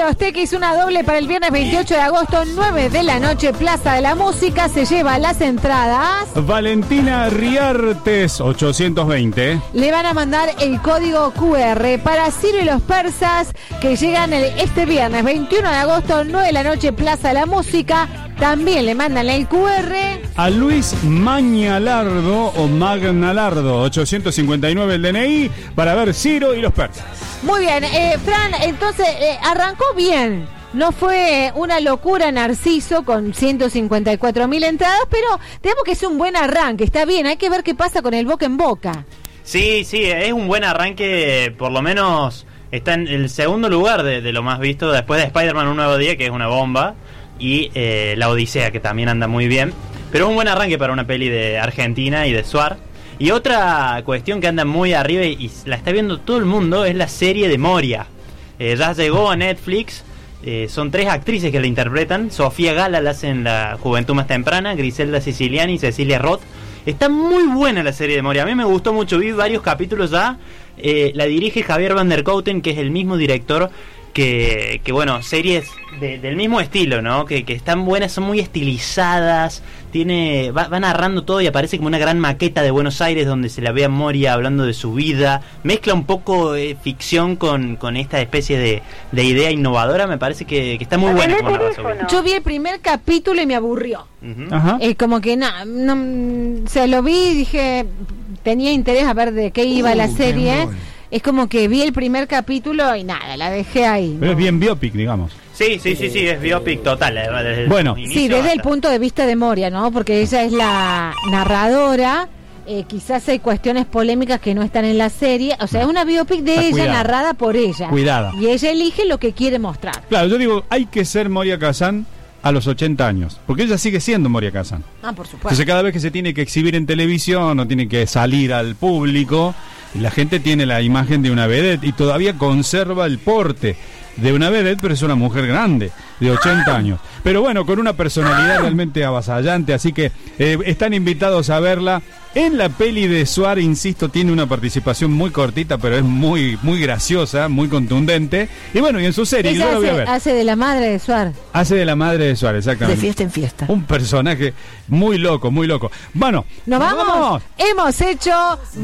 Los Tequis, una doble para el viernes 28 de agosto, 9 de la noche, Plaza de la Música. Se lleva las entradas. Valentina Riartes, 820. Le van a mandar el código QR para Ciro y los Persas, que llegan este viernes 21 de agosto, 9 de la noche, Plaza de la Música. También le mandan el QR a Luis Mañalardo o Magnalardo, 859 el DNI, para ver Ciro y los Persas. Muy bien, Fran, entonces arrancó bien. No fue una locura Narciso con 154.000 entradas, pero digamos que es un buen arranque, está bien, hay que ver qué pasa con el boca en boca. Sí, es un buen arranque, por lo menos está en el segundo lugar de lo más visto, después de Spider-Man Un Nuevo Día, que es una bomba, y La Odisea, que también anda muy bien. Pero es un buen arranque para una peli de Argentina y de Suar. Y otra cuestión que anda muy arriba y la está viendo todo el mundo es la serie de Moria. Ya llegó a Netflix. Son 3 actrices que la interpretan. Sofía Gala la hace en La Juventud Más Temprana, Griselda Siciliani y Cecilia Roth. Está muy buena la serie de Moria. A mí me gustó mucho, vi varios capítulos ya. La dirige Javier Van der Kouten, que es el mismo director que bueno, series del mismo estilo, ¿no? Que están buenas, son muy estilizadas, va narrando todo y aparece como una gran maqueta de Buenos Aires donde se la ve a Moria hablando de su vida, mezcla un poco ficción con esta especie de idea innovadora, me parece que está muy buena como narra. Yo vi el primer capítulo y me aburrió. Uh-huh. Como que se lo vi y dije, tenía interés a ver de qué iba la serie. Es como que vi el primer capítulo y nada, la dejé ahí. Pero es bien biopic, digamos. Sí, es biopic total. Bueno, sí, desde el punto de vista de Moria, ¿no? Porque ella es la narradora. Quizás hay cuestiones polémicas que no están en la serie. O sea, es una biopic de ella, narrada por ella. Cuidada. Y ella elige lo que quiere mostrar. Claro, yo digo, hay que ser Moria Kazan a los 80 años, porque ella sigue siendo Moria Kazan. Por supuesto. Entonces cada vez que se tiene que exhibir en televisión o tiene que salir al público, la gente tiene la imagen de una vedette y todavía conserva el porte de una vedette, pero es una mujer grande, de 80 años. Pero bueno, con una personalidad realmente avasallante, así que están invitados a verla. En la peli de Suar, insisto, tiene una participación muy cortita, pero es muy muy graciosa, muy contundente. Y bueno, y en su serie, yo lo voy a ver. Hace de la madre de Suar. Hace de la madre de Suar, exactamente. De fiesta en fiesta. Un personaje muy loco, muy loco. Bueno, ¿Nos vamos? Hemos hecho